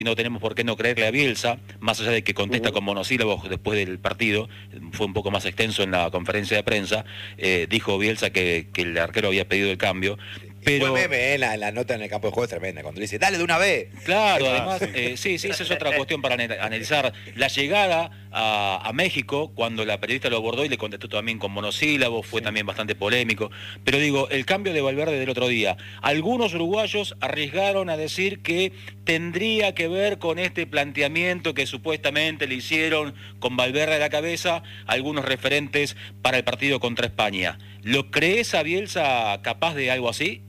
no tenemos por qué no creerle a Bielsa, más allá de que contesta con monosílabos después del partido, fue un poco más extenso en la conferencia de prensa, dijo Bielsa que el arquero había pedido el cambio, pero... Fue meme, la nota en el campo de juego es tremenda, cuando le dice, dale de una vez. Claro, además, sí, esa es otra cuestión para analizar. La llegada a México, cuando la periodista lo abordó y le contestó también con monosílabos, fue también bastante polémico. Pero digo, el cambio de Valverde del otro día, algunos uruguayos arriesgaron a decir que tendría que ver con este planteamiento que supuestamente le hicieron con Valverde a la cabeza algunos referentes para el partido contra España. ¿Lo crees a Bielsa capaz de algo así?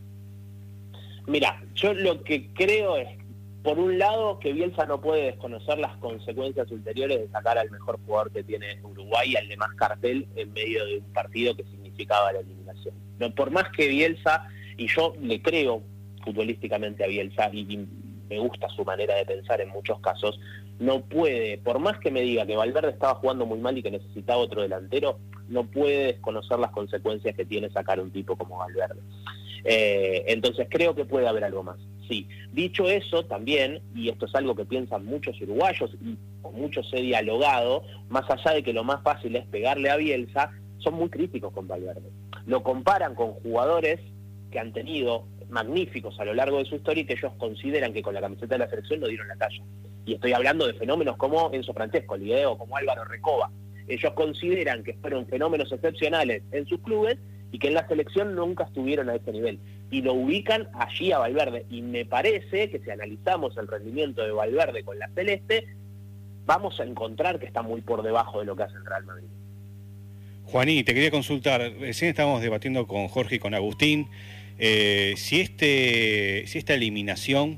Mira, yo lo que creo es, por un lado, que Bielsa no puede desconocer las consecuencias ulteriores de sacar al mejor jugador que tiene Uruguay y al de más cartel en medio de un partido que significaba la eliminación. No, por más que Bielsa, y yo le creo futbolísticamente a Bielsa, y me gusta su manera de pensar en muchos casos, no puede, por más que me diga que Valverde estaba jugando muy mal y que necesitaba otro delantero, no puede desconocer las consecuencias que tiene sacar un tipo como Valverde. Entonces creo que puede haber algo más. Sí, dicho eso también, y esto es algo que piensan muchos uruguayos y con muchos he dialogado, más allá de que lo más fácil es pegarle a Bielsa, son muy críticos con Valverde. Lo comparan con jugadores que han tenido magníficos a lo largo de su historia y que ellos consideran que con la camiseta de la selección lo dieron la talla. Y estoy hablando de fenómenos como Enzo Francescoli o como Álvaro Recoba. Ellos consideran que fueron fenómenos excepcionales en sus clubes y que en la selección nunca estuvieron a ese nivel. Y lo ubican allí a Valverde. Y me parece que si analizamos el rendimiento de Valverde con la Celeste, vamos a encontrar que está muy por debajo de lo que hace el Real Madrid. Juaní, te quería consultar, recién estábamos debatiendo con Jorge y con Agustín, si esta eliminación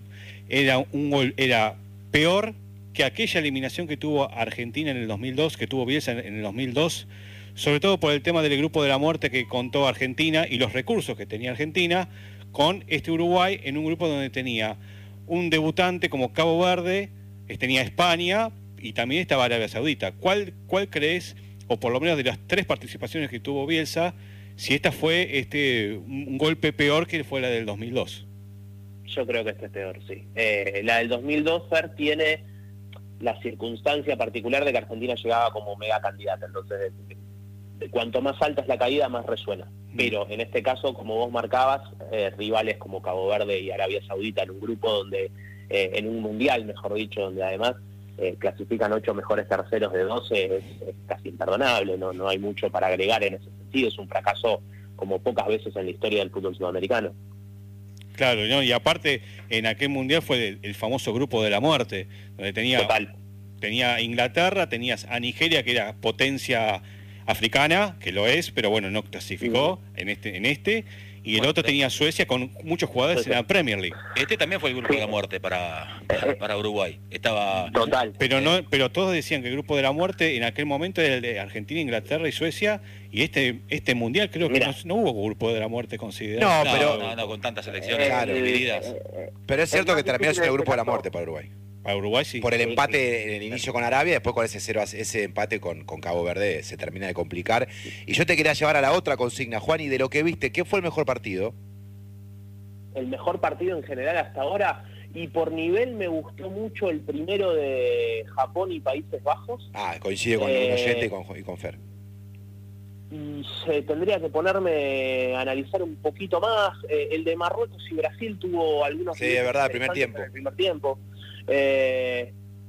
era peor que aquella eliminación que tuvo Argentina en el 2002, que tuvo Bielsa en el 2002, sobre todo por el tema del grupo de la muerte que contó Argentina y los recursos que tenía Argentina, con este Uruguay en un grupo donde tenía un debutante como Cabo Verde, tenía España y también estaba Arabia Saudita. ¿Cuál crees, o por lo menos de las 3 participaciones que tuvo Bielsa, si esta fue un golpe peor que fue la del 2002? Yo creo que este es peor, sí. La del 2002, Fer, tiene la circunstancia particular de que Argentina llegaba como mega candidata, entonces cuanto más alta es la caída, más resuena. Pero en este caso, como vos marcabas, rivales como Cabo Verde y Arabia Saudita en un grupo donde, en un mundial, mejor dicho, donde además clasifican 8 mejores terceros de 12, es casi imperdonable, no hay mucho para agregar en ese sentido, es un fracaso como pocas veces en la historia del fútbol sudamericano. Claro, ¿no? Y aparte, en aquel mundial fue el famoso grupo de la muerte, donde tenía Inglaterra, tenías a Nigeria, que era potencia africana, que lo es, pero bueno, no clasificó en este, y el otro tenía Suecia con muchos jugadores en la Premier League. Este también fue el grupo de la muerte para Uruguay. Estaba total. Pero todos decían que el grupo de la muerte en aquel momento era el de Argentina, Inglaterra y Suecia, y este mundial creo que no hubo grupo de la muerte considerado. No, con tantas selecciones divididas. Pero es cierto que terminó siendo el grupo de la muerte para Uruguay. Para Uruguay sí. Por el empate en el inicio con Arabia, después con ese empate con Cabo Verde se termina de complicar. Y yo te quería llevar a la otra consigna, Juan, y de lo que viste, ¿qué fue el mejor partido? El mejor partido en general hasta ahora, y por nivel me gustó mucho el primero de Japón y Países Bajos. Coincide con un oyente y con Fer. Y tendría que ponerme a analizar un poquito más. El de Marruecos y Brasil tuvo algunos... Sí, es verdad, el primer tiempo. El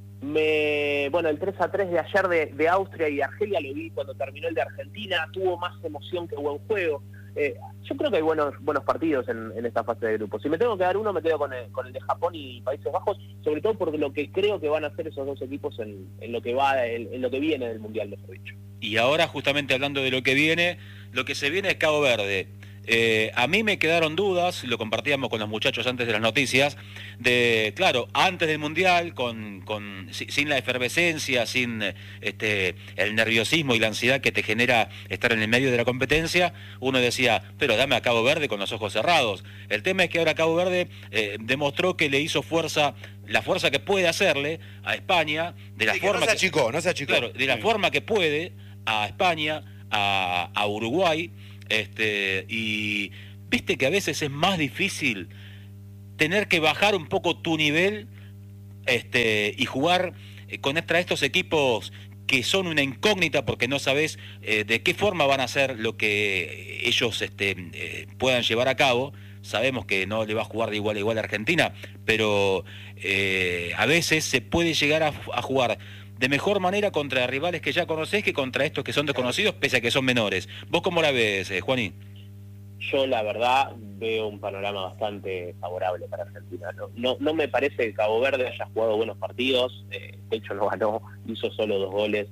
3-3 de ayer de Austria y de Argelia lo vi cuando terminó el de Argentina, tuvo más emoción que buen juego. Yo creo que hay buenos partidos en esta fase de grupo. Si me tengo que dar uno, me quedo con el de Japón y Países Bajos, sobre todo por lo que creo que van a hacer esos dos equipos en lo que viene del Mundial, mejor dicho. Y ahora, justamente hablando de lo que viene, lo que se viene es Cabo Verde. A mí me quedaron dudas, lo compartíamos con los muchachos antes de las noticias, claro, antes del Mundial, sin la efervescencia, sin el nerviosismo y la ansiedad que te genera estar en el medio de la competencia, uno decía, pero dame a Cabo Verde con los ojos cerrados. El tema es que ahora Cabo Verde demostró que le hizo la fuerza que puede hacerle a España, de la forma no se achicó. Claro, de la forma que puede a España, a Uruguay. Y viste que a veces es más difícil tener que bajar un poco tu nivel y jugar contra estos equipos que son una incógnita porque no sabes de qué forma van a hacer lo que ellos puedan llevar a cabo. Sabemos que no le va a jugar de igual a igual a Argentina, pero a veces se puede llegar a jugar de mejor manera contra rivales que ya conocés que contra estos que son desconocidos, pese a que son menores. ¿Vos cómo la ves, Juaní? Yo la verdad veo un panorama bastante favorable para Argentina. No me parece que Cabo Verde haya jugado buenos partidos, de hecho no ganó, hizo solo 2 goles.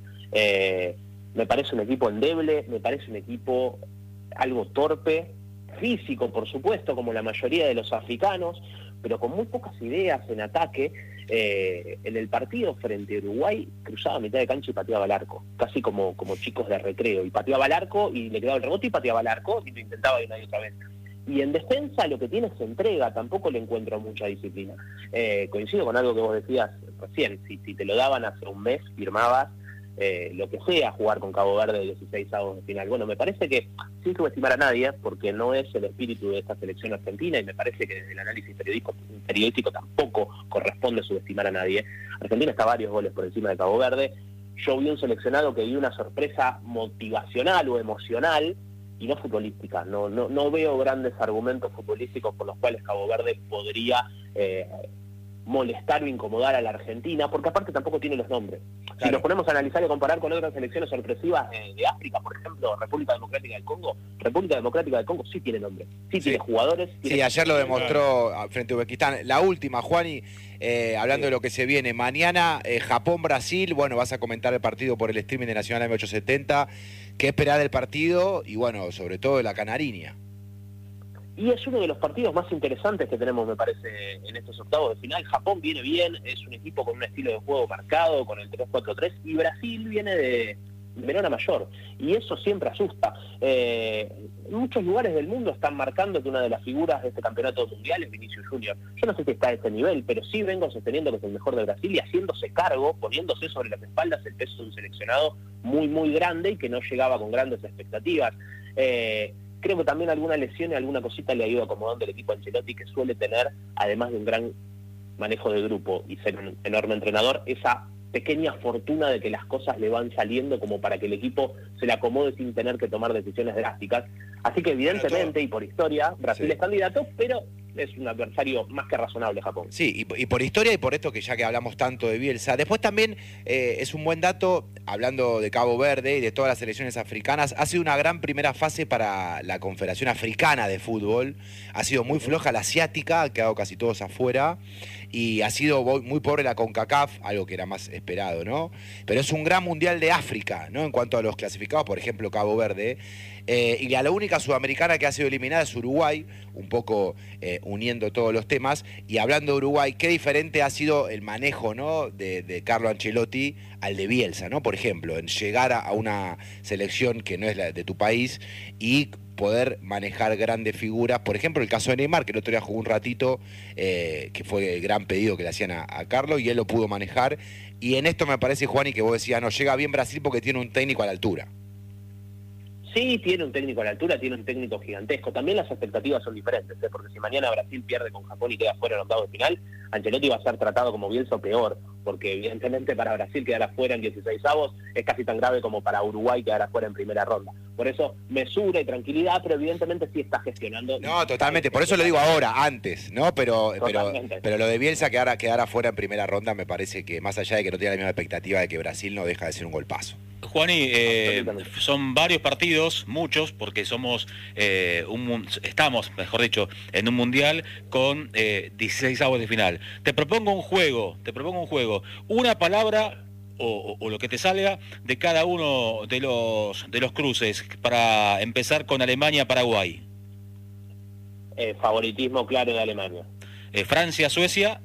Me parece un equipo endeble, me parece un equipo algo torpe, físico por supuesto, como la mayoría de los africanos, pero con muy pocas ideas en ataque. En el partido frente a Uruguay cruzaba a mitad de cancha y pateaba al arco, casi como chicos de recreo, y pateaba al arco y le quedaba el rebote y pateaba al arco y lo intentaba de una y otra vez. Y en defensa lo que tiene es entrega, tampoco le encuentro mucha disciplina. Coincido con algo que vos decías recién, si te lo daban hace un mes, firmabas lo que sea jugar con Cabo Verde de 16 avos de final. Bueno, me parece que, sin subestimar a nadie, porque no es el espíritu de esta selección argentina, y me parece que desde el análisis periodístico tampoco corresponde subestimar a nadie, Argentina está varios goles por encima de Cabo Verde. Yo vi un seleccionado que dio una sorpresa motivacional o emocional y no futbolística. No veo grandes argumentos futbolísticos por los cuales Cabo Verde podría molestar o incomodar a la Argentina, porque aparte tampoco tiene los nombres. Claro. Si nos ponemos a analizar y comparar con otras selecciones sorpresivas de África, por ejemplo, República Democrática del Congo sí tiene nombre, sí tiene jugadores. Sí, ayer lo demostró frente a Uzbekistán. La última, Juani, hablando de lo que se viene, mañana Japón-Brasil, bueno, vas a comentar el partido por el streaming de Nacional M870, ¿qué esperar del partido? Y bueno, sobre todo de la Canariña. Y es uno de los partidos más interesantes que tenemos, me parece, en estos octavos de final. Japón viene bien, es un equipo con un estilo de juego marcado, con el 3-4-3, y Brasil viene de menor a mayor, y eso siempre asusta. En muchos lugares del mundo están marcando que una de las figuras de este campeonato mundial es Vinicius Junior. Yo no sé si está a este nivel, pero sí vengo sosteniendo que es el mejor de Brasil y haciéndose cargo, poniéndose sobre las espaldas el peso de un seleccionado muy, muy grande y que no llegaba con grandes expectativas. Creo que también alguna lesión y alguna cosita le ha ido acomodando el equipo a Ancelotti, que suele tener, además de un gran manejo de grupo y ser un enorme entrenador, esa pequeña fortuna de que las cosas le van saliendo como para que el equipo se le acomode sin tener que tomar decisiones drásticas. Así que evidentemente, y por historia, Brasil es candidato, pero es un adversario más que razonable Japón. Sí, y por historia y por esto que ya que hablamos tanto de Bielsa. Después también es un buen dato, hablando de Cabo Verde y de todas las selecciones africanas, ha sido una gran primera fase para la Confederación Africana de Fútbol. Ha sido muy floja la asiática, ha quedado casi todos afuera, y ha sido muy pobre la CONCACAF, algo que era más esperado, ¿no? Pero es un gran mundial de África, ¿no? En cuanto a los clasificados, por ejemplo, Cabo Verde. Y la única sudamericana que ha sido eliminada es Uruguay, un poco uniendo todos los temas. Y hablando de Uruguay, qué diferente ha sido el manejo, ¿no?, de Carlo Ancelotti al de Bielsa, ¿no? Por ejemplo, en llegar a una selección que no es la de tu país y poder manejar grandes figuras. Por ejemplo, el caso de Neymar, que el otro día jugó un ratito, que fue el gran pedido que le hacían a Carlo, y él lo pudo manejar. Y en esto me parece, Juani, que vos decías, no, llega bien Brasil porque tiene un técnico a la altura. Sí, tiene un técnico a la altura, tiene un técnico gigantesco. También las expectativas son diferentes, porque si mañana Brasil pierde con Japón y queda fuera en octavos de final, Ancelotti va a ser tratado como Bielsa o peor, porque evidentemente para Brasil quedar afuera en 16avos es casi tan grave como para Uruguay quedar afuera en primera ronda. Por eso, mesura y tranquilidad, pero evidentemente sí está gestionando. No, totalmente, por eso lo digo ahora, antes, ¿no? Pero lo de Bielsa quedar afuera en primera ronda me parece que, más allá de que no tiene la misma expectativa de que Brasil, no deja de ser un golpazo. Juani, son varios partidos, muchos, porque estamos, mejor dicho, en un mundial con 16 avos de final. Te propongo un juego, una palabra o lo que te salga de cada uno de los cruces, para empezar con Alemania-Paraguay. Favoritismo claro de Alemania. Francia-Suecia.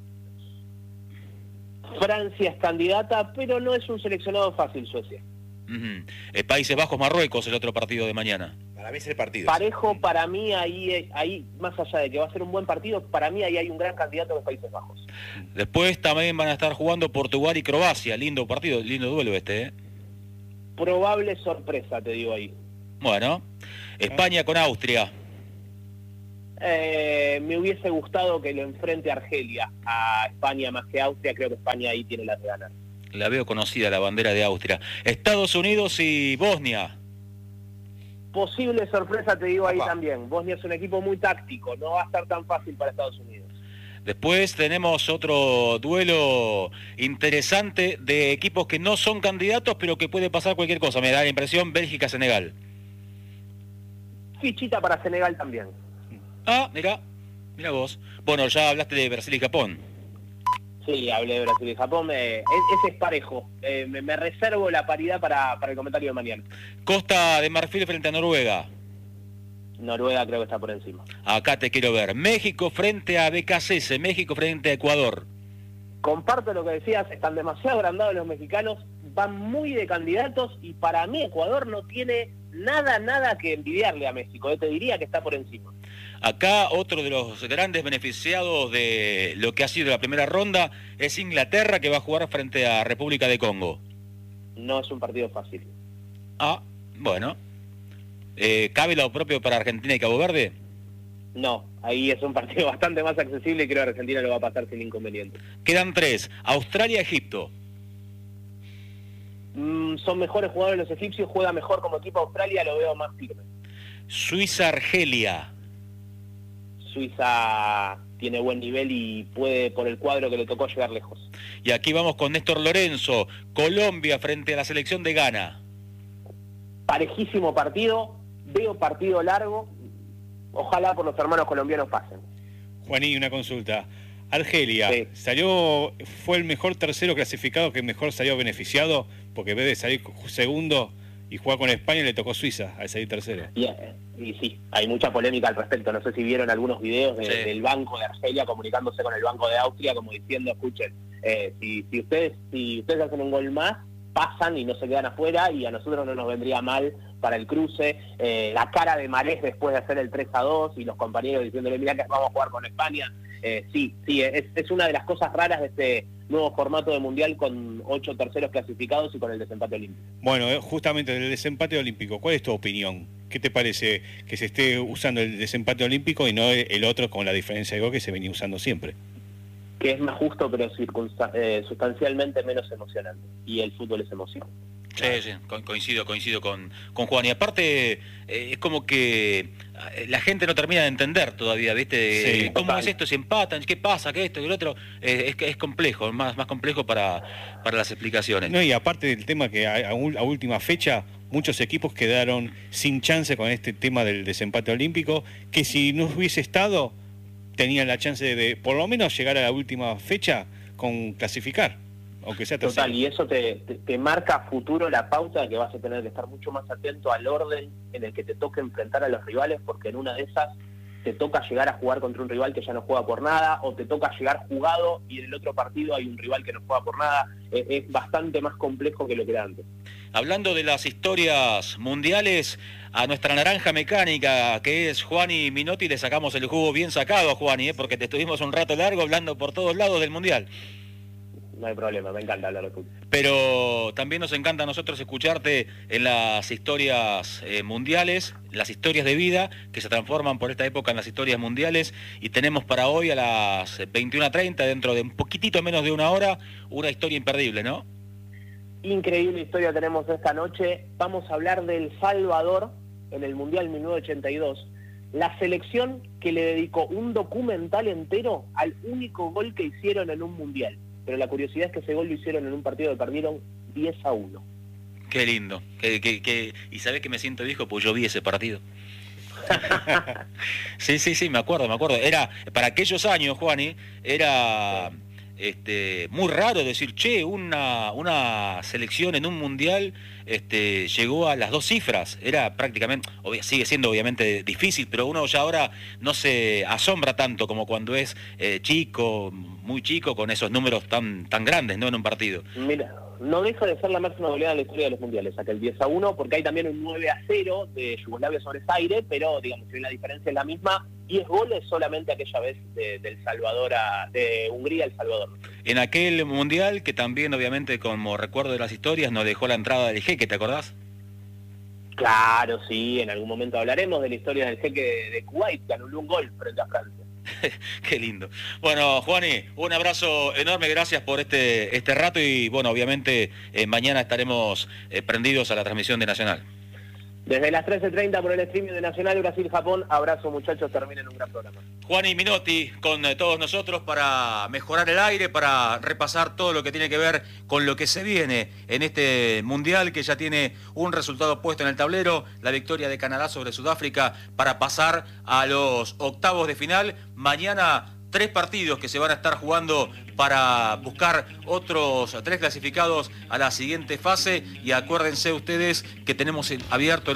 Francia es candidata, pero no es un seleccionado fácil Suecia. Países Bajos-Marruecos, el otro partido de mañana. Para mí es el partido. Parejo, para mí ahí, más allá de que va a ser un buen partido, para mí ahí hay un gran candidato de los Países Bajos. Después también van a estar jugando Portugal y Croacia. Lindo partido, lindo duelo este, Probable sorpresa, te digo ahí. Bueno, España con Austria. Me hubiese gustado que lo enfrente Argelia a España más que Austria. Creo que España ahí tiene las de ganar. La veo conocida, la bandera de Austria. Estados Unidos y Bosnia. Posible sorpresa, te digo ahí Opa. también. Bosnia es un equipo muy táctico, no va a estar tan fácil para Estados Unidos. Después tenemos otro duelo interesante de equipos que no son candidatos, pero que puede pasar cualquier cosa. Me da la impresión Bélgica-Senegal. Fichita para Senegal también. Ah, mira vos. Bueno, ya hablaste de Brasil y Japón. Sí, hablé de Brasil y Japón. Ese es parejo. Me reservo la paridad para el comentario de mañana. Costa de Marfil frente a Noruega. Noruega creo que está por encima. Acá te quiero ver. México frente a BKCS, México frente a Ecuador. Comparto lo que decías, están demasiado agrandados los mexicanos, van muy de candidatos y para mí Ecuador no tiene nada que envidiarle a México. Te diría que está por encima. Acá otro de los grandes beneficiados de lo que ha sido la primera ronda es Inglaterra, que va a jugar frente a República de Congo. No es un partido fácil. Ah, bueno. ¿Cabe lo propio para Argentina y Cabo Verde? No, ahí es un partido bastante más accesible y creo que Argentina lo va a pasar sin inconveniente. Quedan 3. Australia-Egipto. Son mejores jugadores los egipcios, juega mejor como equipo Australia, lo veo más firme. Suiza-Argelia. Suiza tiene buen nivel y puede, por el cuadro que le tocó, llegar lejos. Y aquí vamos con Néstor Lorenzo. Colombia frente a la selección de Ghana. Parejísimo partido, veo partido largo, ojalá por los hermanos colombianos pasen. Juaní, una consulta. Argelia, Sí. ¿fue el mejor tercero clasificado que mejor salió beneficiado? Porque en vez de salir segundo y jugar con España, le tocó Suiza al salir tercero. Y sí, hay mucha polémica al respecto. No sé si vieron algunos videos Sí. del Banco de Argelia comunicándose con el Banco de Austria, como diciendo, escuchen, si ustedes hacen un gol más, pasan y no se quedan afuera, y a nosotros no nos vendría mal para el cruce. La cara de Marés después de hacer el 3-2 y los compañeros diciéndole, mira que vamos a jugar con España. Sí, es una de las cosas raras de este nuevo formato de Mundial, con 8 terceros clasificados y con el desempate olímpico. Bueno, justamente del desempate olímpico, ¿cuál es tu opinión? ¿Qué te parece que se esté usando el desempate olímpico y no el otro con la diferencia de gol que se venía usando siempre? Que es más justo, pero sustancialmente menos emocionante. Y el fútbol es emoción. Sí, sí, coincido con Juan. Y aparte, es como que la gente no termina de entender todavía, ¿viste? Sí, ¿Cómo total. es esto? Si empatan, ¿qué pasa? ¿Qué esto? ¿Qué lo otro? Es complejo, más complejo para las explicaciones. No, y aparte del tema que a última fecha muchos equipos quedaron sin chance con este tema del desempate olímpico, que si no hubiese estado, tenían la chance de por lo menos llegar a la última fecha con clasificar, aunque sea tercero. Total, y eso te marca a futuro la pauta de que vas a tener que estar mucho más atento al orden en el que te toque enfrentar a los rivales, porque en una de esas te toca llegar a jugar contra un rival que ya no juega por nada, o te toca llegar jugado y en el otro partido hay un rival que no juega por nada. Es bastante más complejo que lo que era antes. Hablando de las historias mundiales, a nuestra naranja mecánica, que es Juani Minotti, le sacamos el jugo bien sacado a Juani, porque te estuvimos un rato largo hablando por todos lados del Mundial. No hay problema, me encanta hablar de fútbol. Pero también nos encanta a nosotros escucharte en las historias mundiales, las historias de vida que se transforman por esta época en las historias mundiales, y tenemos para hoy a las 21:30, dentro de un poquitito menos de una hora, una historia imperdible, ¿no? Increíble historia tenemos esta noche. Vamos a hablar del Salvador en el Mundial 1982. La selección que le dedicó un documental entero al único gol que hicieron en un Mundial. Pero la curiosidad es que ese gol lo hicieron en un partido que perdieron 10-1. Qué lindo. Y sabés que me siento viejo, pues yo vi ese partido. Sí, me acuerdo. Era, para aquellos años, Juani, era muy raro decir, che, una selección en un mundial llegó a las 2 cifras. Era prácticamente, sigue siendo obviamente difícil, pero uno ya ahora no se asombra tanto como cuando es chico, muy chico, con esos números tan grandes, ¿no? En un partido. Mira, no deja de ser la máxima goleada de la historia de los mundiales, aquel 10-1, porque hay también un 9-0 de Yugoslavia sobre Zaire, pero digamos que la diferencia es la misma. 10 goles solamente aquella vez del Salvador de Hungría al Salvador. En aquel mundial, que también obviamente como recuerdo de las historias nos dejó la entrada del Jeque, ¿te acordás? Claro, sí, en algún momento hablaremos de la historia del jeque de Kuwait, que anuló un gol frente a Francia. Qué lindo. Bueno, Juani, un abrazo enorme, gracias por este rato y bueno, obviamente mañana estaremos prendidos a la transmisión de Nacional. Desde las 13:30 por el streaming de Nacional Brasil-Japón. Abrazo, muchachos, terminen un gran programa. Juani Minotti con todos nosotros para mejorar el aire, para repasar todo lo que tiene que ver con lo que se viene en este Mundial, que ya tiene un resultado puesto en el tablero, la victoria de Canadá sobre Sudáfrica para pasar a los octavos de final. Mañana 3 partidos que se van a estar jugando para buscar otros 3 clasificados a la siguiente fase. Y acuérdense ustedes que tenemos abierto el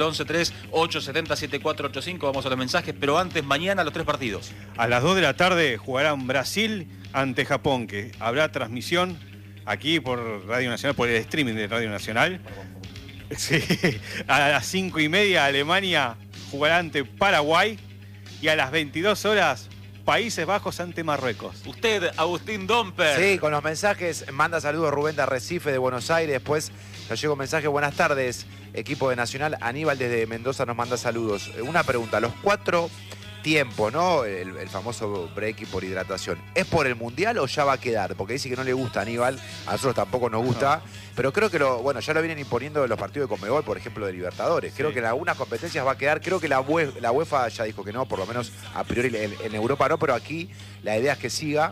11-3-870-7485. Vamos a los mensajes, pero antes, mañana los 3 partidos. A las 2 de la tarde jugarán Brasil ante Japón, que habrá transmisión aquí por Radio Nacional, por el streaming de Radio Nacional. Sí. A las 5:30 Alemania jugará ante Paraguay y a las 22 horas Países Bajos ante Marruecos. Usted, Agustín Domper. Sí, con los mensajes, manda saludos Rubén de Arrecife, de Buenos Aires. Después nos llega un mensaje, buenas tardes, equipo de Nacional. Aníbal desde Mendoza nos manda saludos. Una pregunta, los 4 tiempos, ¿no? El famoso break por hidratación, ¿es por el Mundial o ya va a quedar? Porque dice que no le gusta a Aníbal, a nosotros tampoco nos gusta, pero creo que ya lo vienen imponiendo en los partidos de Conmebol, por ejemplo, de Libertadores. Creo que en algunas competencias va a quedar, creo que la UEFA ya dijo que no, por lo menos a priori en Europa no, pero aquí la idea es que siga.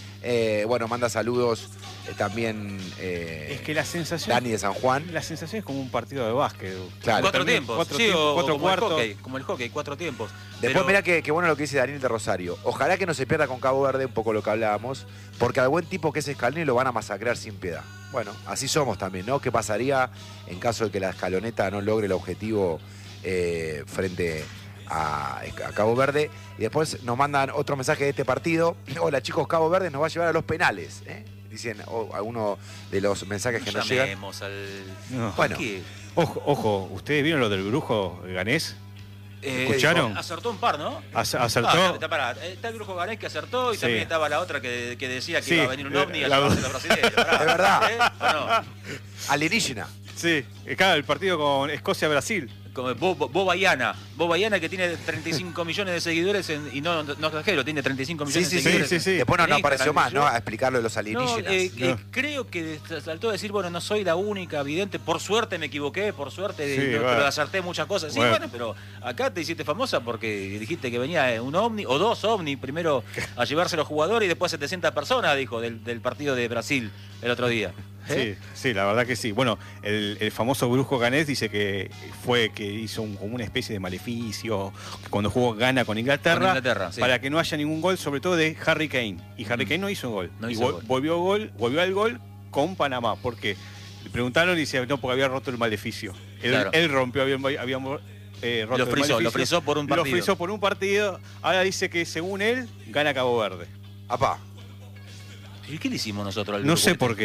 Manda saludos también es que la sensación, Dani de San Juan. La sensación es como un partido de básquet. Claro. 4 tiempos. 4 cuartos. Como el hockey, 4 tiempos. Después mirá que bueno lo que dice Daniel de Rosario. Ojalá que no se pierda con Cabo Verde, un poco lo que hablábamos, porque al buen tipo que es Scaloni lo van a masacrar sin piedad. Bueno, así somos también, ¿no? ¿Qué pasaría en caso de que la escaloneta no logre el objetivo frente a Cabo Verde? Y después nos mandan otro mensaje de este partido. Hola chicos, Cabo Verde nos va a llevar a los penales, dicen alguno de los mensajes que nos llegan. Bueno, ojo, ¿ustedes vieron lo del brujo ganés? ¿Escucharon? Acertó un par, ¿no? Acertó. Está el brujo ganés que acertó y también estaba la otra que decía que sí, iba a venir un ovni a llevarse a los brasileños. Es verdad. ¿O no? Alienígena. Sí, claro, el partido con Escocia-Brasil. Como Bo Baiana que tiene 35 millones de seguidores y no exagero, tiene 35 millones de seguidores. Sí. Después no apareció más, ¿no? A explicarlo de los alienígenas. Creo que saltó a decir, bueno, no soy la única vidente, por suerte me equivoqué, por suerte pero acerté muchas cosas. Sí, bueno, pero acá te hiciste famosa porque dijiste que venía un ovni o 2 ovni, primero a llevarse los jugadores y después 700 personas, dijo, del partido de Brasil el otro día. Sí, la verdad que sí. Bueno, el famoso brujo ganés dice que hizo como una especie de maleficio cuando jugó Ghana con Inglaterra para que no haya ningún gol, sobre todo de Harry Kane. Y Harry Kane no hizo un gol. Volvió al gol con Panamá. ¿Por qué? Le preguntaron y dice, no, porque había roto el maleficio. Él rompió, había roto el maleficio. Lo frizó por un partido. Lo frizó por un partido. Ahora dice que según él, gana Cabo Verde. Apá. ¿Y qué le hicimos nosotros al grupo?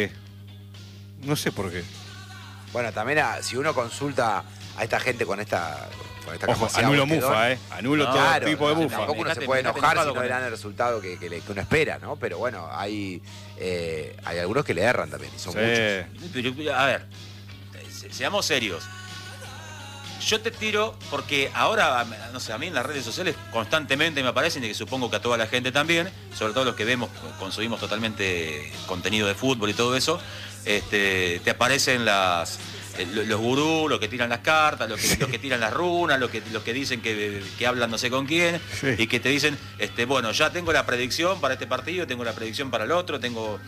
No sé por qué. Bueno, también si uno consulta a esta gente con esta capacidad. Anulo mufa, anulo todo tipo de mufa. Tampoco uno se puede enojar si no le dan el resultado que uno espera, ¿no? Pero bueno, hay algunos que le erran también, y son muchos. Pero, a ver, seamos serios. Yo te tiro porque ahora, no sé, a mí en las redes sociales constantemente me aparecen, y que supongo que a toda la gente también, sobre todo los que consumimos totalmente contenido de fútbol y todo eso, te aparecen los gurús, los que tiran las cartas, los que tiran las runas, los que dicen que hablan no sé con quién, y que te dicen, bueno, ya tengo la predicción para este partido, tengo la predicción para el otro, tengo...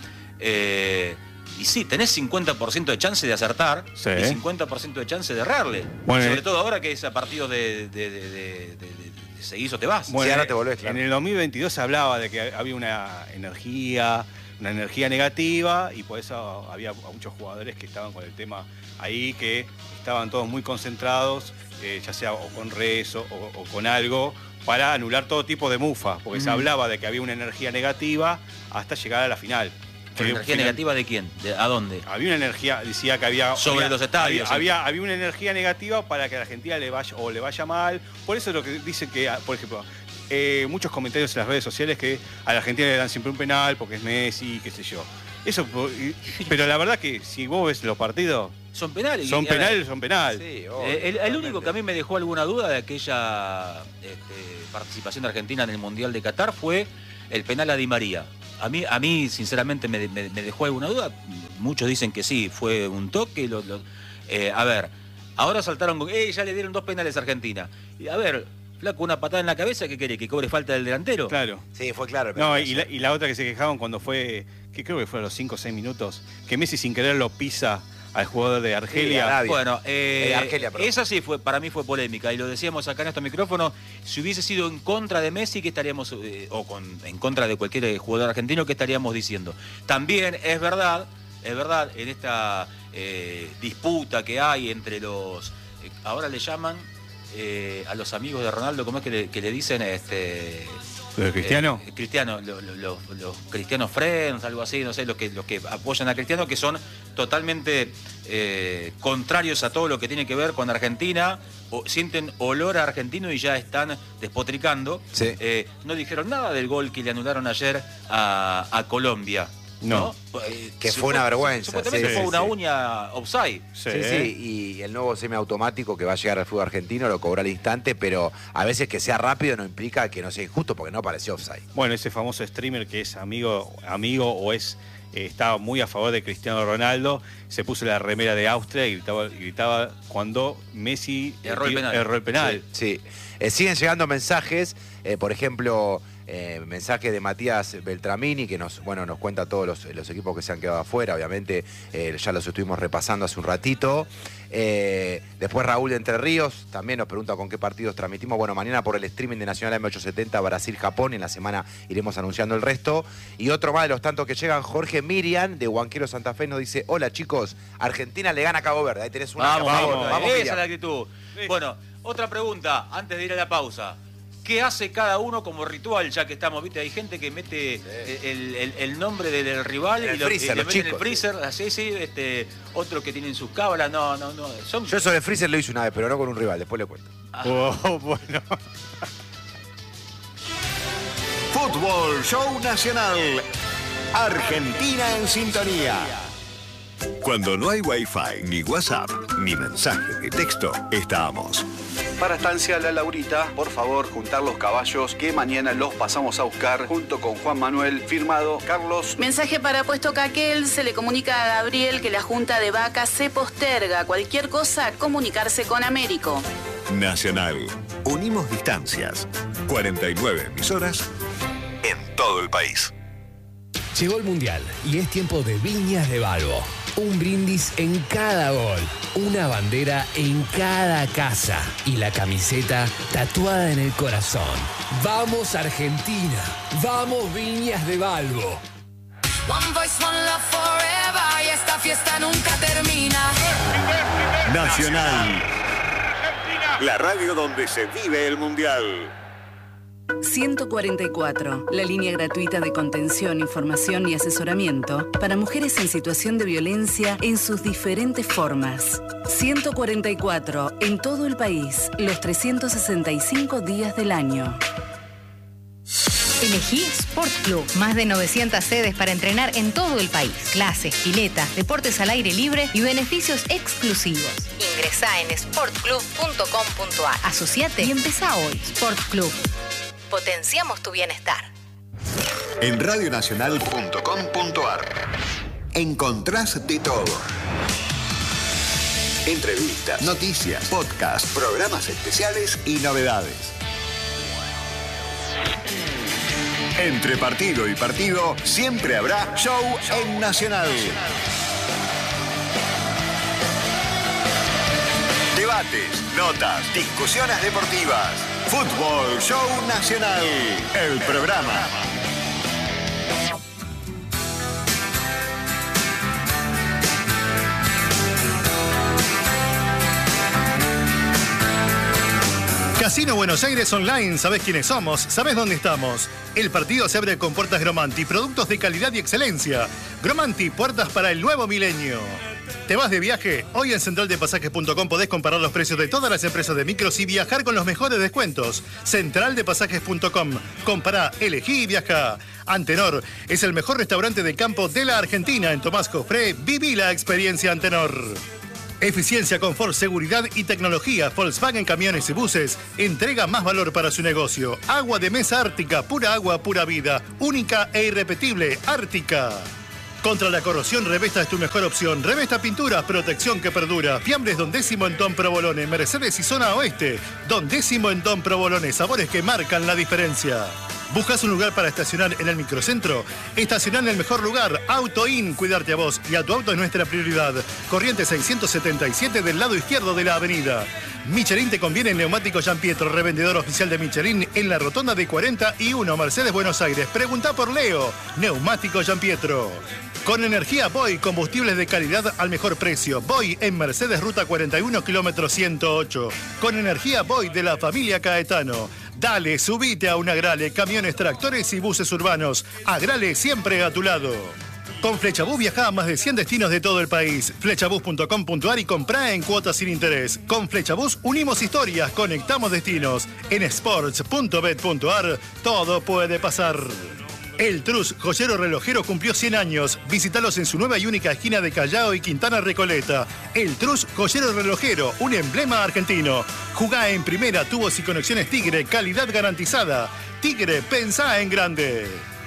y sí, tenés 50% de chance de acertar y 50% de chance de errarle. Bueno, sobre todo ahora que es a partido de seguís o te vas. Bueno, ahora te volvés, claro. En el 2022 se hablaba de que había una energía negativa, y por eso había muchos jugadores que estaban con el tema ahí, que estaban todos muy concentrados, ya sea o con rezo o con algo, para anular todo tipo de mufa, porque se hablaba de que había una energía negativa hasta llegar a la final. ¿Energía negativa de quién? ¿A dónde? Había una energía, decía que había... Sobre los estadios. Había una energía negativa para que a la Argentina le vaya mal. Por eso es lo que dicen que, por ejemplo, muchos comentarios en las redes sociales que a la Argentina le dan siempre un penal porque es Messi, qué sé yo. Eso, pero la verdad que si vos ves los partidos... Son penales. Son penales, son penales. Sí, El único que a mí me dejó alguna duda de aquella participación de Argentina en el Mundial de Qatar fue el penal a Di María. A mí sinceramente, me dejó alguna duda. Muchos dicen que sí, fue un toque. A ver, ahora saltaron, ya le dieron 2 penales a Argentina. Y a ver, flaco, una patada en la cabeza, ¿qué quiere? ¿Que cobre falta del delantero? Claro. Sí, fue claro. No, y la otra que se quejaban cuando fue, que creo que fue a los 5 o 6 minutos, que Messi sin querer lo pisa al jugador de Argelia. Sí, bueno, Argelia, esa sí para mí fue polémica, y lo decíamos acá en estos micrófonos. Si hubiese sido en contra de Messi, ¿qué estaríamos, en contra de cualquier jugador argentino, qué estaríamos diciendo? También es verdad, en esta disputa que hay entre los, ahora le llaman a los amigos de Ronaldo, ¿cómo es que le dicen? ¿Lo de Cristiano? Cristiano, los Cristianos Friends, algo así, no sé, los que apoyan a Cristiano, que son totalmente contrarios a todo lo que tiene que ver con Argentina, o sienten olor a argentino y ya están despotricando. Sí. No dijeron nada del gol que le anularon ayer a Colombia. No. Que fue una vergüenza. Supuestamente fue una uña offside. Sí, y el nuevo semiautomático que va a llegar al fútbol argentino lo cobra al instante, pero a veces que sea rápido no implica que no sea injusto, porque no pareció offside. Bueno, ese famoso streamer que es amigo o es estaba muy a favor de Cristiano Ronaldo, se puso la remera de Austria y gritaba cuando Messi erró el penal. Sí. Siguen llegando mensajes, por ejemplo... mensaje de Matías Beltramini, que nos cuenta todos los equipos que se han quedado afuera. Obviamente ya los estuvimos repasando hace un ratito. Después Raúl de Entre Ríos también nos pregunta con qué partidos transmitimos. Bueno, mañana por el streaming de Nacional M870 Brasil-Japón, y en la semana iremos anunciando el resto. Y otro más de los tantos que llegan, Jorge Miriam de Huanquero Santa Fe, nos dice: hola chicos, Argentina le gana a Cabo Verde. Ahí tenés una. Vamos, esa es Miriam. la actitud. Bueno, otra pregunta antes de ir a la pausa. ¿Qué hace cada uno como ritual, ya que estamos, viste? Hay gente que mete el nombre del rival en y el lo freezer, le los mete en el chicos, freezer, así, otros que tienen sus cábalas, no. Yo eso del freezer lo hice una vez, pero no con un rival, después le cuento. Bueno. Fútbol Show Nacional. Argentina en sintonía. Cuando no hay Wi-Fi, ni WhatsApp, ni mensaje de texto, estamos. Para Estancia La Laurita, por favor, juntar los caballos que mañana los pasamos a buscar junto con Juan Manuel, firmado Carlos. Mensaje para Puesto Caquel, se le comunica a Gabriel que la junta de vacas se posterga. Cualquier cosa, comunicarse con Américo. Nacional. Unimos distancias. 49 emisoras en todo el país. Llegó el Mundial y es tiempo de Viñas de Balbo. Un brindis en cada gol, una bandera en cada casa y la camiseta tatuada en el corazón. ¡Vamos Argentina! ¡Vamos Viñas de Balbo! One voice, one love forever, y esta fiesta nunca termina. Nacional. La radio donde se vive el Mundial. 144, la línea gratuita de contención, información y asesoramiento para mujeres en situación de violencia en sus diferentes formas. 144, en todo el país, los 365 días del año. Elegí Sport Club. Más de 900 sedes para entrenar en todo el país. Clases, piletas, deportes al aire libre y beneficios exclusivos. Ingresá en sportclub.com.ar. Asociate y empezá hoy. Sport Club. Potenciamos tu bienestar. En radionacional.com.ar encontrás de todo. Entrevistas, noticias, podcasts, programas especiales y novedades. Entre partido y partido siempre habrá show en Nacional. Debates, notas, discusiones deportivas. Fútbol Show Nacional, el programa. Casino Buenos Aires Online, ¿sabés quiénes somos? ¿Sabés dónde estamos? El partido se abre con puertas Gromanti, productos de calidad y excelencia. Gromanti, puertas para el nuevo milenio. ¿Te vas de viaje? Hoy en centraldepasajes.com podés comparar los precios de todas las empresas de micros y viajar con los mejores descuentos. Centraldepasajes.com. Compará, elegí y viaja. Antenor es el mejor restaurante de campo de la Argentina. En Tomás Jofré, viví la experiencia Antenor. Eficiencia, confort, seguridad y tecnología. Volkswagen Camiones y Buses entrega más valor para su negocio. Agua de mesa Ártica, pura agua, pura vida. Única e irrepetible, Ártica. Contra la corrosión, Revesta es tu mejor opción. Revesta Pinturas, protección que perdura. Fiambres Don Décimo en Don Provolone. Mercedes y Zona Oeste. Don Décimo en Don Provolone. Sabores que marcan la diferencia. ¿Buscas un lugar para estacionar en el microcentro? Estacionar en el mejor lugar. AutoIn. Cuidarte a vos y a tu auto es nuestra prioridad. Corriente 677 del lado izquierdo de la avenida. Michelin te conviene en Neumático Giampietro, revendedor oficial de Michelin en la rotonda de 41, Mercedes, Buenos Aires. Pregunta por Leo. Neumático Giampietro. Con energía Boy, combustibles de calidad al mejor precio. Boy en Mercedes, ruta 41, kilómetro 108. Con energía Boy de la familia Caetano. Dale, subite a un Agrale, camiones, tractores y buses urbanos. Agrale siempre a tu lado. Con Flechabús viajá a más de 100 destinos de todo el país. Flechabús.com.ar y comprá en cuotas sin interés. Con Flechabús unimos historias, conectamos destinos. En sports.bet.ar todo puede pasar. El Trus, joyero relojero, cumplió 100 años. Visítalos en su nueva y única esquina de Callao y Quintana Recoleta. El Trus, joyero relojero, un emblema argentino. Jugá en primera, tubos y conexiones Tigre, calidad garantizada. Tigre, pensá en grande.